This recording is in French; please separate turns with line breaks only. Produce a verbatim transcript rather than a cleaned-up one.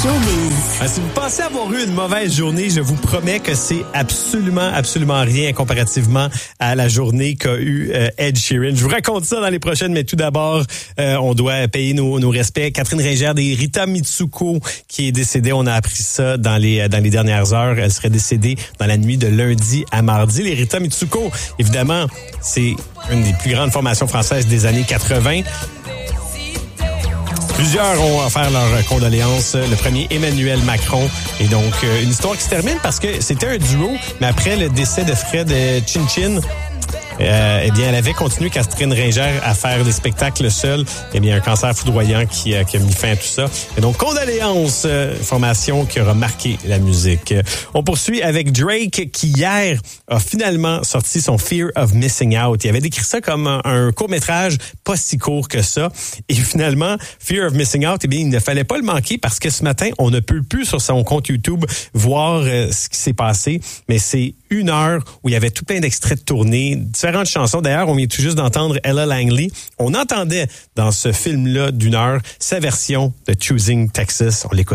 showbiz.
Ah, si vous pensez avoir eu une mauvaise journée, je vous promets que c'est absolument, absolument rien comparativement à la journée qu'a eu euh, Ed Sheeran. Je vous raconte ça dans les prochaines, mais tout d'abord, euh, on doit payer nos, nos respects. Catherine Ringer des Rita Mitsuko qui est décédée. On a appris ça dans les dans les dernières heures. Elle serait décédée dans la nuit de lundi à mardi. Les Rita Mitsuko, évidemment, c'est une des plus grandes formations françaises des années quatre-vingt. Plusieurs ont offert leurs condoléances. Le premier, Emmanuel Macron. Et donc, euh, une histoire qui se termine parce que c'était un duo, mais après le décès de Fred Chin Chin, Euh, eh bien, elle avait continué, Catherine Ringer, à faire des spectacles seuls. Eh bien, un cancer foudroyant qui, euh, qui a mis fin à tout ça. Et donc, condoléances, euh, formation qui aura marqué la musique. Euh, on poursuit avec Drake qui, hier, a finalement sorti son Fear of Missing Out. Il avait décrit ça comme un, un court-métrage pas si court que ça. Et finalement, Fear of Missing Out, eh bien, il ne fallait pas le manquer parce que ce matin, on ne peut plus sur son compte YouTube voir euh, ce qui s'est passé. Mais c'est une heure où il y avait tout plein d'extraits de tournée, différentes chansons. D'ailleurs, on vient tout juste d'entendre Ella Langley. On entendait dans ce film-là d'une heure sa version de Choosing Texas. On l'écoute.